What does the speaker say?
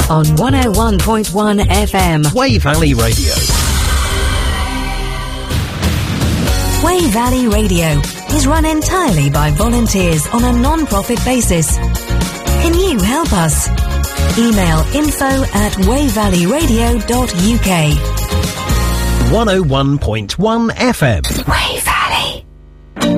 on 101.1 FM. Wey Valley Radio. Wey Valley Radio is run entirely by volunteers on a non-profit basis. Can you help us? Email info@weyvalleyradio.uk. 101.1 FM. Wey